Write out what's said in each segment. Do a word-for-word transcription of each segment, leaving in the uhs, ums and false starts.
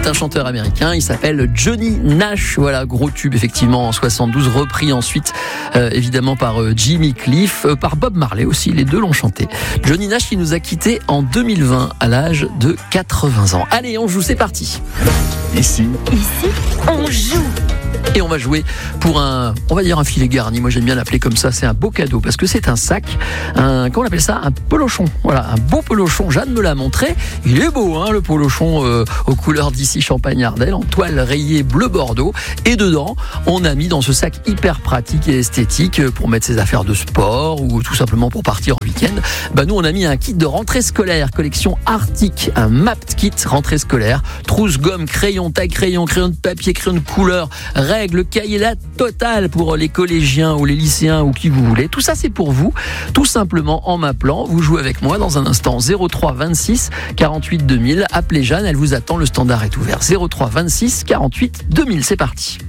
un chanteur américain, il s'appelle Johnny Nash. Voilà, gros tube effectivement en soixante-douze, repris ensuite euh, évidemment par euh, Jimmy Cliff, euh, par Bob Marley aussi, les deux l'ont chanté. Johnny Nash qui nous a quittés en deux mille vingt à l'âge de quatre-vingts ans. Allez, on joue, c'est parti. Ici, Ici, on joue. Et on va jouer pour un, on va dire un filet garni. Moi j'aime bien l'appeler comme ça. C'est un beau cadeau parce que c'est un sac, un, comment on appelle ça, un pelochon. Voilà, un beau pelochon. Jeanne me l'a montré. Il est beau, hein, le pelochon euh, aux couleurs d'ici Champagne-Ardenne, en toile rayée bleu bordeaux. Et dedans, on a mis dans ce sac hyper pratique et esthétique pour mettre ses affaires de sport ou tout simplement pour partir en week-end. Bah nous on a mis un kit de rentrée scolaire, collection Arctic, un Mapped Kit rentrée scolaire, trousse, gomme, crayon, taille crayon, crayon de papier, crayon de couleur, règles, cahier, la totale pour les collégiens ou les lycéens ou qui vous voulez. Tout ça c'est pour vous, tout simplement en m'appelant. Vous jouez avec moi dans un instant. Zéro trois vingt-six quarante-huit deux mille. Appelez Jeanne, elle vous attend, le standard est ouvert. Zéro trois vingt-six quarante-huit deux mille, c'est parti.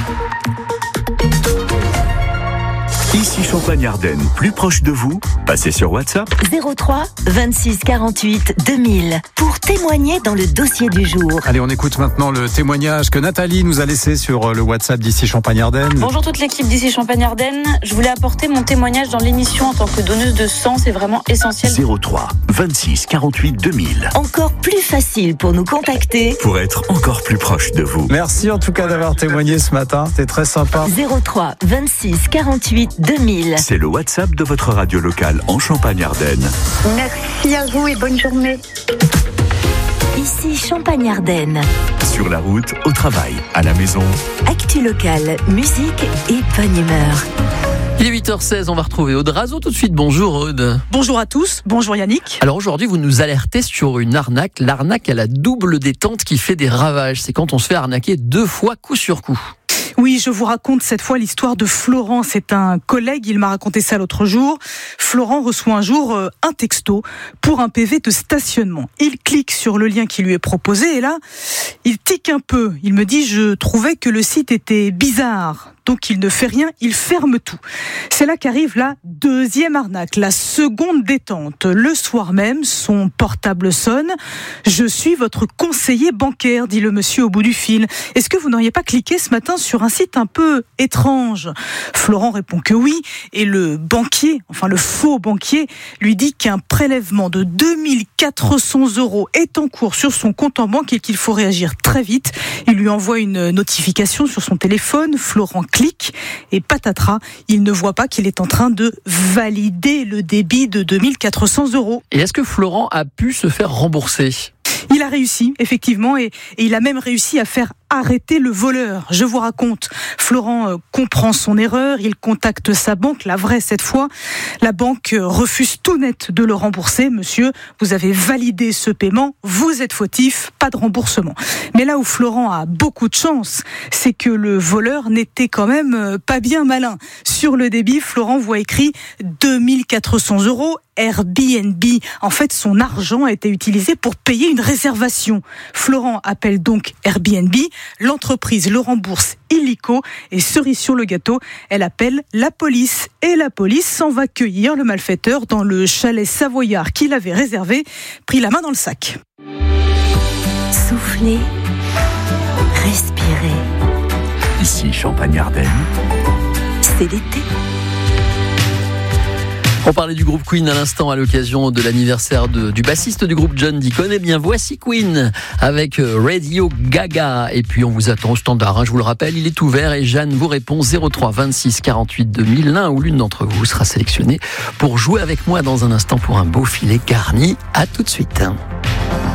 ici Champagne-Ardenne, plus proche de vous, passez sur WhatsApp. zéro trois vingt-six quarante-huit deux mille pour témoigner dans le dossier du jour. Allez, on écoute maintenant le témoignage que Nathalie nous a laissé sur le WhatsApp d'ici Champagne-Ardenne. Bonjour toute l'équipe d'ici Champagne-Ardenne. Je voulais apporter mon témoignage dans l'émission en tant que donneuse de sang, c'est vraiment essentiel. zéro trois vingt-six quarante-huit deux mille. Encore plus facile pour nous contacter. Pour être encore plus proche de vous. Merci en tout cas d'avoir témoigné ce matin, c'était très sympa. zéro trois vingt-six quarante-huit deux mille. C'est le WhatsApp de votre radio locale en Champagne-Ardenne. Merci à vous et bonne journée. Ici Champagne-Ardenne. Sur la route, au travail, à la maison. Actu locale, musique et bonne humeur. Il est huit heures seize, on va retrouver Aude Razo tout de suite. Bonjour Aude. Bonjour à tous, bonjour Yannick. Alors aujourd'hui, vous nous alertez sur une arnaque, l'arnaque à la double détente qui fait des ravages. C'est quand on se fait arnaquer deux fois coup sur coup. Oui, je vous raconte cette fois l'histoire de Florent. C'est un collègue, il m'a raconté ça l'autre jour. Florent reçoit un jour euh, un texto pour un P V de stationnement. Il clique sur le lien qui lui est proposé et là, il tique un peu. Il me dit, je trouvais que le site était bizarre. Donc il ne fait rien, il ferme tout. C'est là qu'arrive la deuxième arnaque, la seconde détente. Le soir même, son portable sonne. Je suis votre conseiller bancaire, dit le monsieur au bout du fil. Est-ce que vous n'auriez pas cliqué ce matin sur un site un peu étrange ? Florent répond que oui, et le banquier, enfin le faux banquier, lui dit qu'un prélèvement de deux mille quatre cents euros est en cours sur son compte en banque et qu'il faut réagir très vite. Il lui envoie une notification sur son téléphone. Florent clique et patatras, il ne voit pas qu'il est en train de valider le débit de deux mille quatre cents euros. Et est-ce que Florent a pu se faire rembourser ? Il a réussi, effectivement, et, et il a même réussi à faire arrêter le voleur. Je vous raconte, Florent euh, comprend son erreur, il contacte sa banque, la vraie cette fois. La banque euh, refuse tout net de le rembourser. Monsieur, vous avez validé ce paiement, vous êtes fautif, pas de remboursement. Mais là où Florent a beaucoup de chance, c'est que le voleur n'était quand même euh, pas bien malin. Sur le débit, Florent voit écrit deux mille quatre cents euros Airbnb. En fait, son argent a été utilisé pour payer une réservation. Florent appelle donc Airbnb. L'entreprise le rembourse illico et cerise sur le gâteau, elle appelle la police. Et la police s'en va cueillir le malfaiteur dans le chalet savoyard qu'il avait réservé, pris la main dans le sac. Soufflez, respirez. Ici Champagne-Ardenne. C'est l'été. On parlait du groupe Queen à l'instant à l'occasion de l'anniversaire de, du bassiste du groupe John Deacon. Eh bien, voici Queen avec Radio Gaga. Et puis, on vous attend au standard. Hein, je vous le rappelle, il est ouvert et Jeanne vous répond zéro trois vingt-six quarante-huit deux mille. L'un ou l'une d'entre vous sera sélectionné pour jouer avec moi dans un instant pour un beau filet garni. À tout de suite.